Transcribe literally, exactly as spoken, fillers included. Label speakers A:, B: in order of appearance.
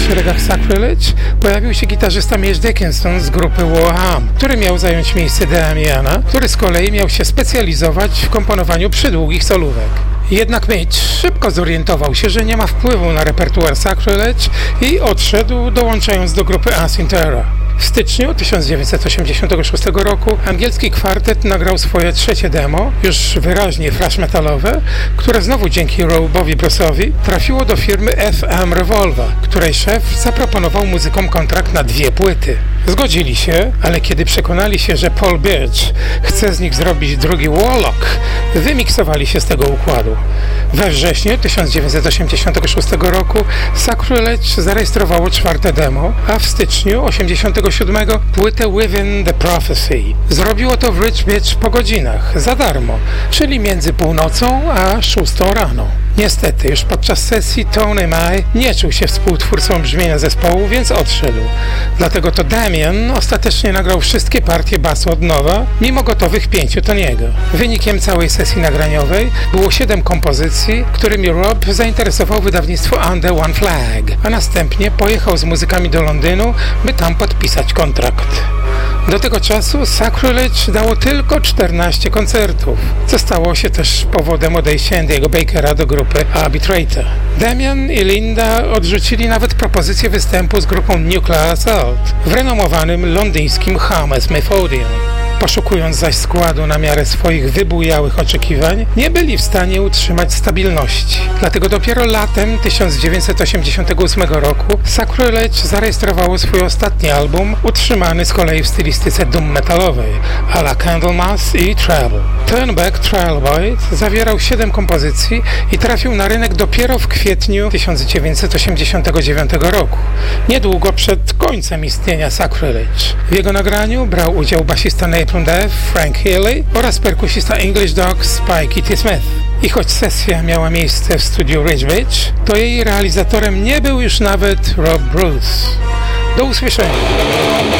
A: w szeregach Sacrilege pojawił się gitarzysta Mitch Dickinson z grupy Warham, który miał zająć miejsce Damiana, który z kolei miał się specjalizować w komponowaniu przydługich solówek. Jednak Mitch szybko zorientował się, że nie ma wpływu na repertuar Sacrilege i odszedł, dołączając do grupy Us in Terror. W styczniu tysiąc dziewięćset osiemdziesiątego szóstego roku angielski kwartet nagrał swoje trzecie demo, już wyraźnie thrash metalowe, które znowu dzięki Robowi Bruce'owi trafiło do firmy F M Revolver, której szef zaproponował muzykom kontrakt na dwie płyty. Zgodzili się, ale kiedy przekonali się, że Paul Birch chce z nich zrobić drugi Warlock, wymiksowali się z tego układu. We wrześniu tysiąc dziewięćset osiemdziesiątego szóstego roku Sacrilege zarejestrowało czwarte demo, a w styczniu osiemdziesiątego siódmego płytę Within the Prophecy. Zrobiło to w Rich Bitch po godzinach, za darmo, czyli między północą a szóstą rano. Niestety, już podczas sesji Tony Mai nie czuł się współtwórcą brzmienia zespołu, więc odszedł. Dlatego to Damian ostatecznie nagrał wszystkie partie basu od nowa, mimo gotowych pięciu Tony'ego. Wynikiem całej sesji nagraniowej było siedem kompozycji, którymi Rob zainteresował wydawnictwo Under One Flag, a następnie pojechał z muzykami do Londynu, by tam podpisać kontrakt. Do tego czasu Sacrilege dało tylko czternaście koncertów, co stało się też powodem odejścia Andy'ego Bakera do grupy Arbitrator. Damian i Linda odrzucili nawet propozycję występu z grupą Nuclear Assault w renomowanym londyńskim Hammersmith Odeon. Poszukując zaś składu na miarę swoich wybujałych oczekiwań, nie byli w stanie utrzymać stabilności. Dlatego dopiero latem tysiąc dziewięćset osiemdziesiątego ósmego roku Sacrilege zarejestrowało swój ostatni album, utrzymany z kolei w stylistyce doom metalowej, a la Candlemas i Trouble. Turn Back Trial Boy zawierał siedem kompozycji i trafił na rynek dopiero w kwietniu tysiąc dziewięćset osiemdziesiątego dziewiątego roku, niedługo przed końcem istnienia Sacrilege. W jego nagraniu brał udział basista Napalm Death Frank Healy oraz perkusista English Dog Spikey T. Smith. I choć sesja miała miejsce w studiu Rich Bitch, to jej realizatorem nie był już nawet Rob Bruce. Do usłyszenia!